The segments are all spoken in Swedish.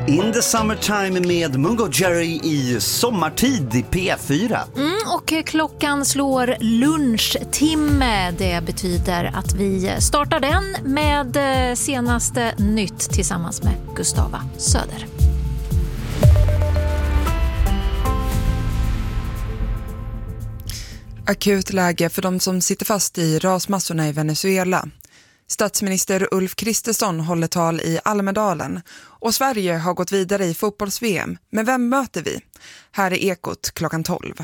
In the Summertime med Mungo Jerry i sommartid i P4. Och klockan slår lunchtimme. Det betyder att vi startar den med senaste nytt tillsammans med Gustava Söder. Akut läge för de som sitter fast i rasmassorna i Venezuela. Statsminister Ulf Kristersson håller tal i Almedalen och Sverige har gått vidare i fotbolls-VM. Men vem möter vi? Här är Ekot klockan 12.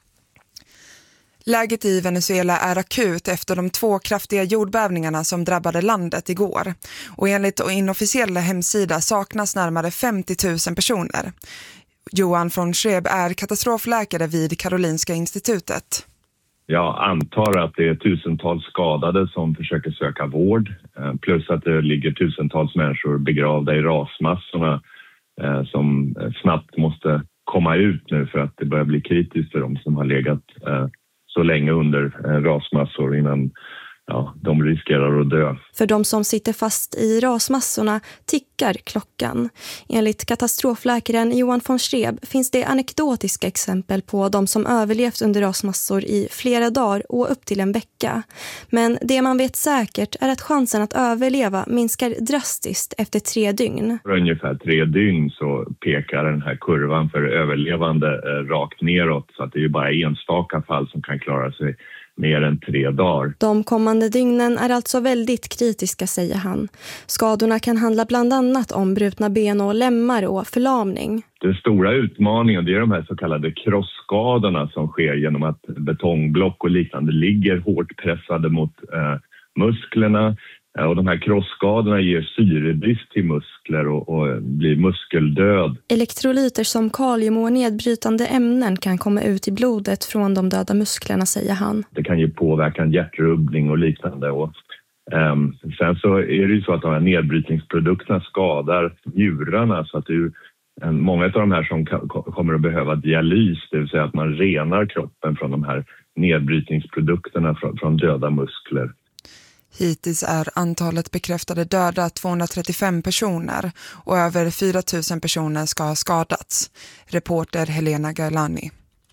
Läget i Venezuela är akut efter de 2 kraftiga jordbävningarna som drabbade landet igår. Och enligt inofficiella hemsida saknas närmare 50 000 personer. Johan von Schreeb är katastrofläkare vid Karolinska institutet. Jag antar att det är tusentals skadade som försöker söka vård. Plus att det ligger tusentals människor begravda i rasmassorna som snabbt måste komma ut nu för att det börjar bli kritiskt för dem som har legat så länge under rasmassor innan de riskerar att dö. För de som sitter fast i rasmassorna tickar klockan. Enligt katastrofläkaren Johan von Schreeb finns det anekdotiska exempel på de som överlevt under rasmassor i flera dagar och upp till en vecka. Men det man vet säkert är att chansen att överleva minskar drastiskt efter 3 dygn. För ungefär 3 dygn så pekar den här kurvan för överlevande rakt neråt, så att det är bara enstaka fall som kan klara sig mer än 3 dagar. De kommande dygnen är alltså väldigt kritiska, säger han. Skadorna kan handla bland annat om brutna ben och lemmar och förlamning. Den stora utmaningen, det är de här så kallade krossskadorna som sker genom att betongblock och liknande ligger hårt pressade mot musklerna. Och de här krossskadorna ger syrebrist till muskler och blir muskeldöd. Elektrolyter som kalium och nedbrytande ämnen kan komma ut i blodet från de döda musklerna, säger han. Det kan ge påverkan, hjärtrubbning och liknande. Och, sen så är det ju så att de här nedbrytningsprodukterna skadar njurarna, så att det är många av de här som kommer att behöva dialys, det vill säga att man renar kroppen från de här nedbrytningsprodukterna från döda muskler. Hittills är antalet bekräftade döda 235 personer och över 4 000 personer ska ha skadats. Reporter Helena Gailani.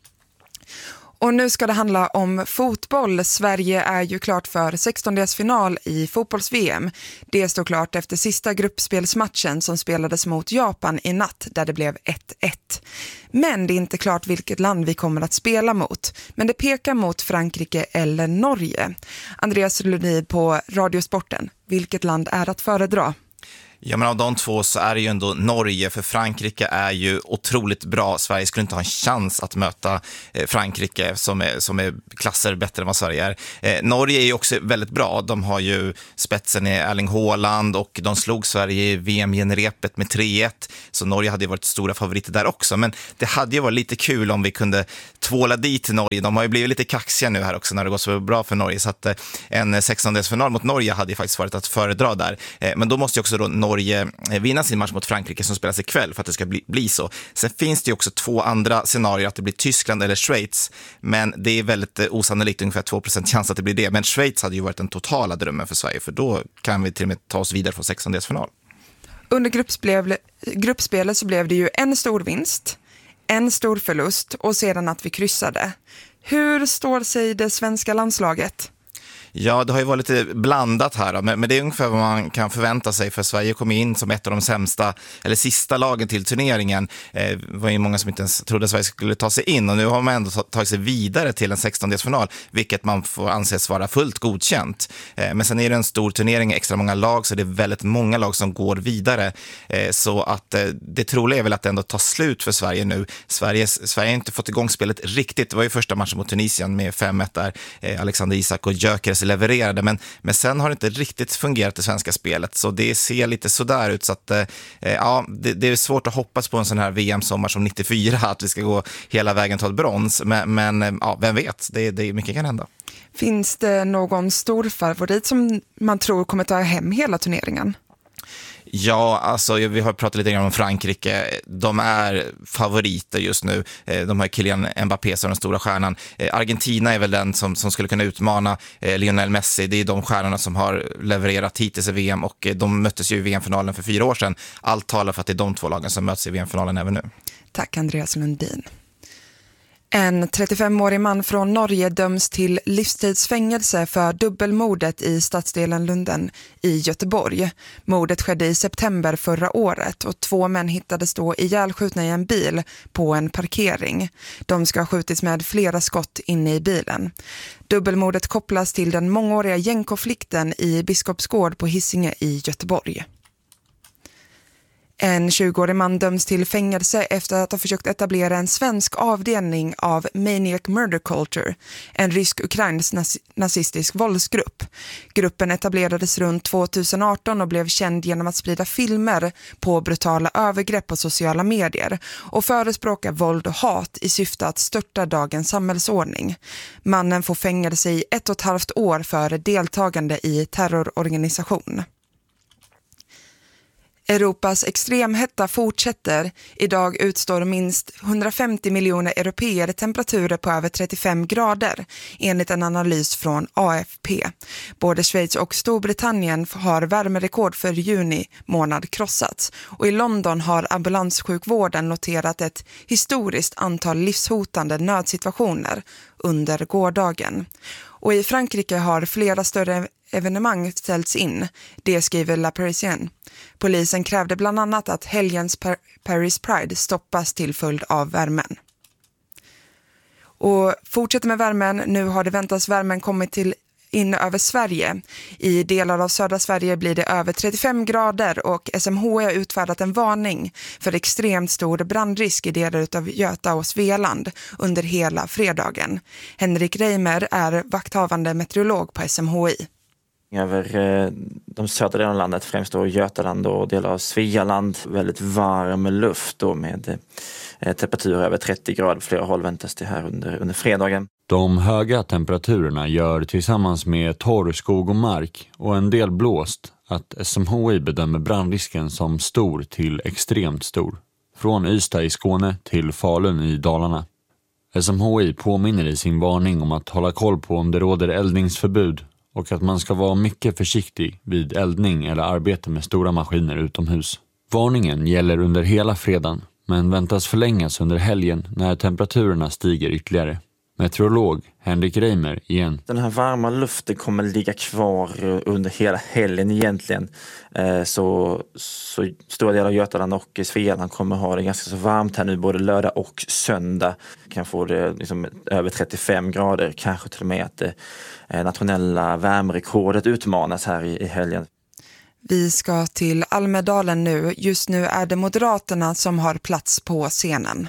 Och nu ska det handla om fotboll. Sverige är ju klart för 16-delsfinal i fotbolls-VM. Det står klart efter sista gruppspelsmatchen som spelades mot Japan i natt, där det blev 1-1. Men det är inte klart vilket land vi kommer att spela mot. Men det pekar mot Frankrike eller Norge. Andreas Lundin på Radiosporten. Vilket land är att föredra? Ja, men av de två så är det ju ändå Norge, för Frankrike är ju otroligt bra. Sverige skulle inte ha en chans att möta Frankrike som är klasser bättre än vad Sverige är. Norge är ju också väldigt bra. De har ju spetsen i Erling Haaland och de slog Sverige i VM-genrepet med 3-1. Så Norge hade ju varit stora favoriter där också. Men det hade ju varit lite kul om vi kunde tvåla dit till Norge. De har ju blivit lite kaxiga nu här också när det går så bra för Norge. Så att en 16-delsfinal mot Norge hade ju faktiskt varit att föredra där. Men då måste ju också då Norge vinna sin match mot Frankrike som spelas ikväll för att det ska bli så. Sen finns det ju också 2 andra scenarier, att det blir Tyskland eller Schweiz, men det är väldigt osannolikt, ungefär 2% chans att det blir det. Men Schweiz hade ju varit den totala drömmen för Sverige, för då kan vi till och med ta oss vidare från 16-delsfinal. Under gruppspelet så blev det ju en stor vinst, en stor förlust och sedan att vi kryssade. Hur står sig det svenska landslaget? Ja, det har ju varit lite blandat här då, men det är ungefär vad man kan förvänta sig, för Sverige kom in som ett av de sämsta eller sista lagen till turneringen. Det var ju många som inte ens trodde att Sverige skulle ta sig in, och nu har man ändå tagit sig vidare till en 16-delsfinal, vilket man får anses vara fullt godkänt. Men sen är det en stor turnering, extra många lag, så det är väldigt många lag som går vidare. Så att det troliga är väl att det ändå tar slut för Sverige nu. Sverige har inte fått igång spelet riktigt. Det var ju första matchen mot Tunisien med 5-1 där. Alexander Isak och Gyökeres levererade, men sen har det inte riktigt fungerat det svenska spelet, så det ser lite sådär ut, så att det är svårt att hoppas på en sån här VM-sommar som 94 att vi ska gå hela vägen till ett brons, men vem vet, det mycket kan hända. Finns det någon stor favorit som man tror kommer ta hem hela turneringen? Ja, alltså vi har pratat lite grann om Frankrike. De är favoriter just nu. De har Kylian Mbappé som den stora stjärnan. Argentina är väl den som skulle kunna utmana Lionel Messi. Det är de stjärnorna som har levererat hittills i VM och de möttes ju i VM-finalen för 4 år sedan. Allt talar för att det är de 2 lagen som möts i VM-finalen även nu. Tack Andreas Lundin. En 35-årig man från Norge döms till livstidsfängelse för dubbelmordet i stadsdelen Lunden i Göteborg. Mordet skedde i september förra året och 2 män hittades då ihjälskjutna i en bil på en parkering. De ska ha skjutits med flera skott inne i bilen. Dubbelmordet kopplas till den mångåriga gängkonflikten i Biskopsgård på Hisingen i Göteborg. En 20-årig man döms till fängelse efter att ha försökt etablera en svensk avdelning av Maniac Murder Culture, en rysk-ukrainsk nazistisk våldsgrupp. Gruppen etablerades runt 2018 och blev känd genom att sprida filmer på brutala övergrepp på sociala medier och förespråka våld och hat i syfte att störta dagens samhällsordning. Mannen får fängelse i 1,5 år för deltagande i terrororganisation. Europas extremhetta fortsätter. Idag utstår minst 150 miljoner europeer temperaturer på över 35 grader, enligt en analys från AFP. Både Schweiz och Storbritannien har värmerekord för juni månad krossats. Och i London har ambulanssjukvården noterat ett historiskt antal livshotande nödsituationer under gårdagen. Och i Frankrike har flera större evenemang ställts in. Det skriver La Parisienne. Polisen krävde bland annat att helgens Paris Pride stoppas till följd av värmen. Och fortsätter med värmen. Nu har det väntats värmen kommit in över Sverige. I delar av södra Sverige blir det över 35 grader och SMHI har utfärdat en varning för extremt stor brandrisk i delar av Göta och Svealand under hela fredagen. Henrik Reimer är vakthavande meteorolog på SMHI. Över de södra delarna av landet, främst då Götaland och delar av Svealand, väldigt varm luft då med temperaturer över 30 grader. Flera håll väntas det här under fredagen. De höga temperaturerna gör tillsammans med torr skog och mark och en del blåst att SMHI bedömer brandrisken som stor till extremt stor. Från Ystad i Skåne till Falun i Dalarna. SMHI påminner i sin varning om att hålla koll på om det råder eldningsförbud och att man ska vara mycket försiktig vid eldning eller arbete med stora maskiner utomhus. Varningen gäller under hela fredagen men väntas förlängas under helgen när temperaturerna stiger ytterligare. Meteorolog Henrik Reimer igen. Den här varma luften kommer ligga kvar under hela helgen egentligen. Så stora delar av Götaland och Svealand kommer ha det ganska så varmt här nu både lördag och söndag. Kan få det liksom över 35 grader, kanske till och med att det nationella värmerekordet utmanas här i helgen. Vi ska till Almedalen nu. Just nu är det Moderaterna som har plats på scenen.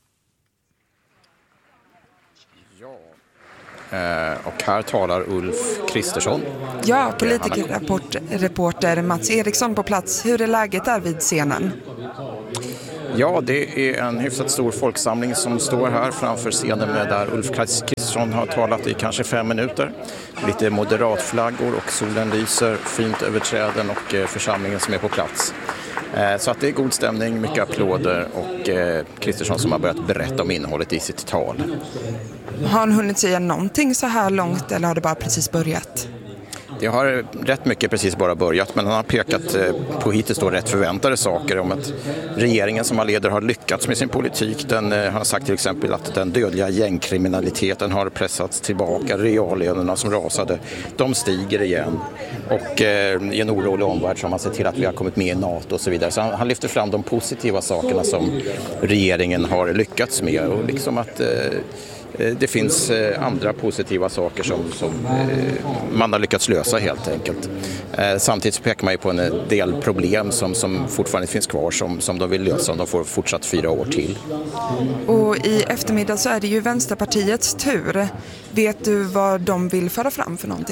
Och här talar Ulf Kristersson. Ja, politikerreporter Mats Eriksson på plats. Hur är läget där vid scenen? Ja, det är en hyfsat stor folksamling som står här framför scenen där Ulf Kristersson har talat i kanske 5 minuter. Lite moderatflaggor och solen lyser fint över träden och församlingen som är på plats. Så att det är god stämning, mycket applåder och Kristersson som har börjat berätta om innehållet i sitt tal. Har han hunnit säga någonting så här långt eller har det bara precis börjat? Det har rätt mycket precis bara börjat, men han har pekat på hittills då rätt förväntade saker om att regeringen som han leder har lyckats med sin politik. Han har sagt till exempel att den dödliga gängkriminaliteten har pressats tillbaka, reallönerna som rasade, de stiger igen. Och i en orolig omvärld så har man sett till att vi har kommit med i NATO och så vidare. Så han lyfter fram de positiva sakerna som regeringen har lyckats med och liksom att det finns andra positiva saker som man har lyckats lösa helt enkelt. Samtidigt pekar man ju på en del problem som fortfarande finns kvar som de vill lösa om de får fortsatt 4 år till. Och i eftermiddag så är det ju Vänsterpartiets tur. Vet du vad de vill föra fram för någonting?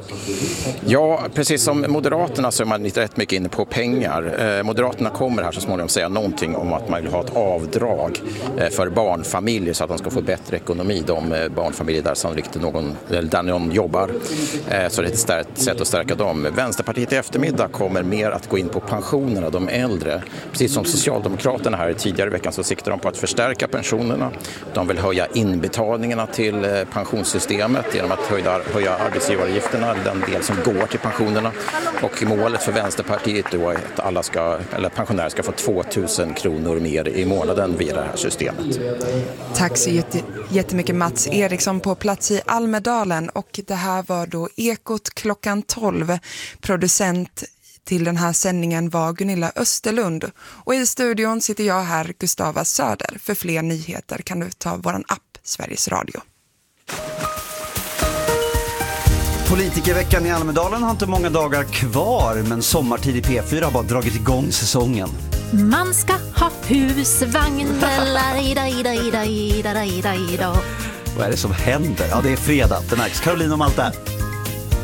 Ja, precis som Moderaterna så är man lite rätt mycket inne på pengar. Moderaterna kommer här så småningom säga någonting om att man vill ha ett avdrag för barnfamiljer så att de ska få bättre ekonomi. De barnfamiljer där sannolikt där någon jobbar. Så det är ett sätt att stärka dem. Vänsterpartiet i eftermiddag kommer mer att gå in på pensionerna, de äldre. Precis som Socialdemokraterna här tidigare i veckan så siktar de på att förstärka pensionerna. De vill höja inbetalningarna till pensionssystemet genom att höja arbetsgivaravgifterna, den del som går till pensionerna. Och målet för Vänsterpartiet är att pensionärer ska få 2 000 kronor mer i månaden via det här systemet. Tack så jättemycket Mats Eriksson på plats i Almedalen, och det här var då Ekot klockan 12. Producent till den här sändningen var Gunilla Österlund, och i studion sitter jag här, Gustava Söder. För fler nyheter kan du ta våran app Sveriges Radio. Politikerveckan i Almedalen har inte många dagar kvar, men Sommartid i P4 har bara dragit igång säsongen. Man ska ha husvagn. Vad är det som händer? Ja, det är fredag. Det märks. Caroline om allt där.